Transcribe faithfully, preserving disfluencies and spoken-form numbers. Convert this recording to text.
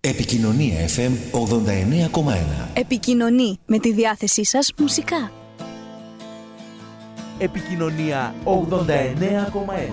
Επικοινωνία εφ εμ ογδόντα εννέα κόμμα ένα. Επικοινωνεί με τη διάθεσή σας μουσικά. Επικοινωνία ογδόντα εννέα κόμμα ένα.